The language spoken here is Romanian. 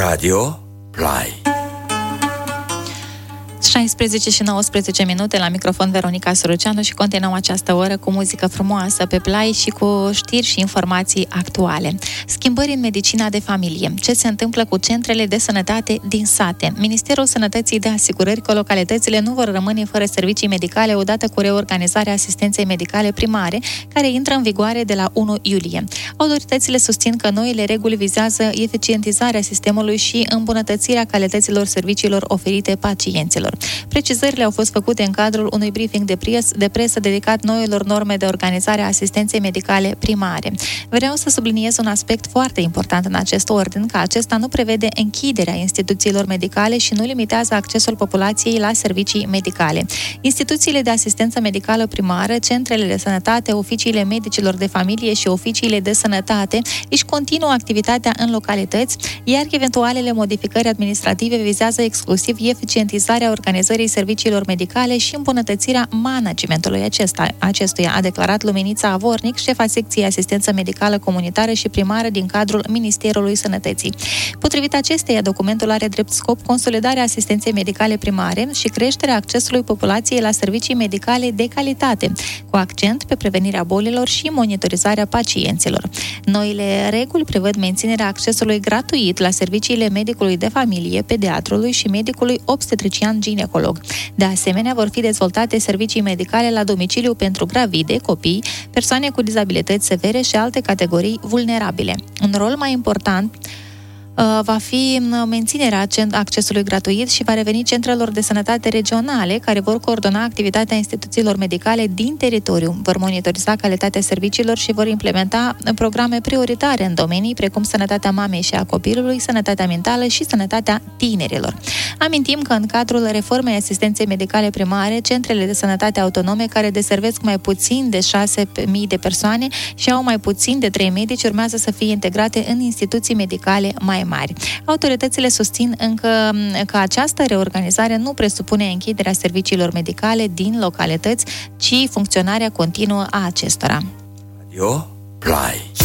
Radio Play. 16 și 19 minute, la microfon Veronica Soroceanu și continuăm această oră cu muzică frumoasă pe Play și cu știri și informații actuale. Schimbări în medicina de familie. Ce se întâmplă cu centrele de sănătate din sate? Ministerul Sănătății dă asigurări că localitățile nu vor rămâne fără servicii medicale odată cu reorganizarea asistenței medicale primare, care intră în vigoare de la 1 iulie. Autoritățile susțin că noile reguli vizează eficientizarea sistemului și îmbunătățirea calităților serviciilor oferite pacienților. Precizările au fost făcute în cadrul unui briefing de presă dedicat noilor norme de organizare a asistenței medicale primare. Vreau să subliniez un aspect foarte important în acest ordin, că acesta nu prevede închiderea instituțiilor medicale și nu limitează accesul populației la servicii medicale. Instituțiile de asistență medicală primară, centrele de sănătate, oficiile medicilor de familie și oficiile de sănătate își continuă activitatea în localități, iar eventualele modificări administrative vizează exclusiv eficientizarea organizării serviciilor medicale și îmbunătățirea managementului acestuia, a declarat Luminița Avornic, șefa secției asistență medicală comunitară și primară din cadrul Ministerului Sănătății. Potrivit acesteia, documentul are drept scop consolidarea asistenței medicale primare și creșterea accesului populației la servicii medicale de calitate, cu accent pe prevenirea bolilor și monitorizarea pacienților. Noile reguli prevăd menținerea accesului gratuit la serviciile medicului de familie, pediatrului și medicului obstetrician ginecolog. De asemenea, vor fi dezvoltate servicii medicale la domiciliu pentru gravide, copii, persoane cu dizabilități severe și alte categorii vulnerabile. Un rol mai important va fi menținerea accesului gratuit și va reveni centrelor de sănătate regionale, care vor coordona activitatea instituțiilor medicale din teritoriu, vor monitoriza calitatea serviciilor și vor implementa programe prioritare în domenii precum sănătatea mamei și a copilului, sănătatea mentală și sănătatea tinerilor. Amintim că în cadrul reformei asistenței medicale primare, centrele de sănătate autonome care deservesc mai puțin de 6.000 de persoane și au mai puțin de 3 medici urmează să fie integrate în instituții medicale mai mari. Autoritățile susțin încă că această reorganizare nu presupune închiderea serviciilor medicale din localități, ci funcționarea continuă a acestora. Radio Play.